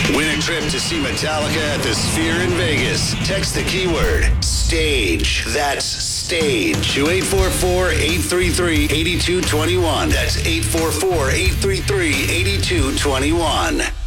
Win a trip to see Metallica at the Sphere in Vegas. Text the keyword STAGE. That's STAGE to 844-833-8221. That's 844-833-8221.